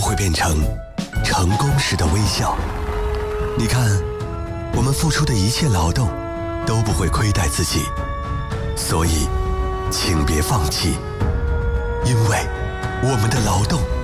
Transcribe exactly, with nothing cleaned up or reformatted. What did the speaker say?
会变成成功时的微笑。你看，我们付出的一切劳动都不会亏待自己，所以请别放弃，因为我们的劳动